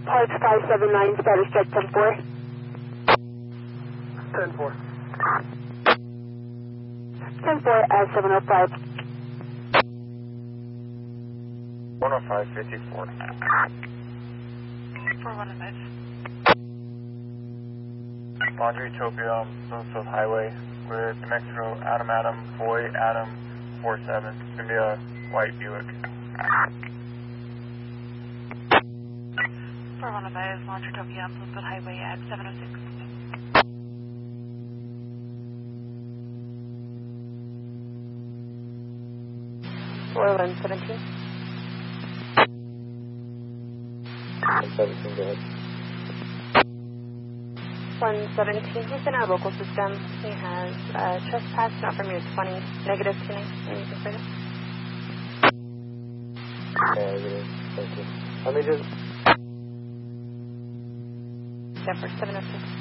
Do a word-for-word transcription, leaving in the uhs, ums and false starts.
Park five seven nine, status check ten four. ten four. ten four at seven oh five. one oh five fifty-four. four one five. Laundry Utopia on Bloomfield Highway with New Mexico, Adam Adam, Boy Adam, four seven. It's going to be a white Buick. four one five, Laundry Utopia on Bloomfield Highway at seven oh six. four one seventeen. one seventeen, go ahead. one seventeen, he's in our local system. He has uh, trespass, not from your twenty, negative tuning. Anything further? Negative, thank you. Let me just... Denver, seven oh six.